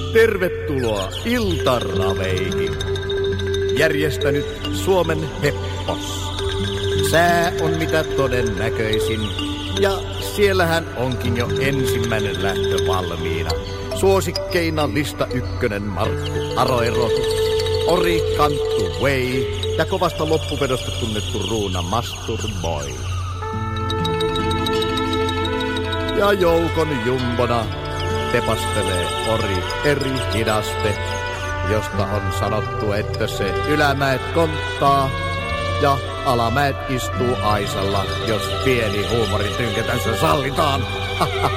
Tervetuloa iltaraveihin. Järjestänyt Suomen Heppos. Sää on mitä todennäköisin. Ja siellähän onkin jo ensimmäinen lähtö valmiina. Suosikkeina lista 1 Markku Aroerotus, Ori Kanttu Way ja kovasta loppuvedosta tunnettu ruuna Mastur Boy. Ja joukon jumbona tepastelee Ori Eri Hidaste, josta on sanottu, että se ylämäet konttaa ja alamäet istuu aisalla, jos pieni huumorin tynkä tässä sallitaan.